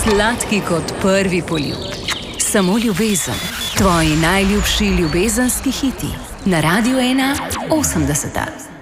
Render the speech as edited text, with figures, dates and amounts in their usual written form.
Sladki kot prvi poljub. Samo ljubezen. Tvoji najljubši ljubezenski hiti. Na Radiu 1 80.